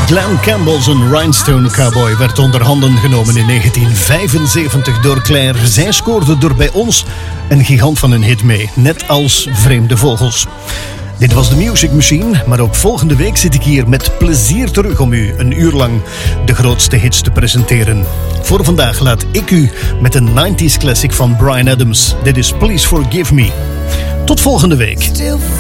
Glen Campbell's Rhinestone Cowboy werd onder handen genomen in 1975 door Claire. Zij scoorde er bij ons een gigant van een hit mee, net als Vreemde Vogels. Dit was de Music Machine, maar ook volgende week zit ik hier met plezier terug om u een uur lang de grootste hits te presenteren. Voor vandaag laat ik u met een 90s classic van Bryan Adams. Dit is Please Forgive Me. Tot volgende week.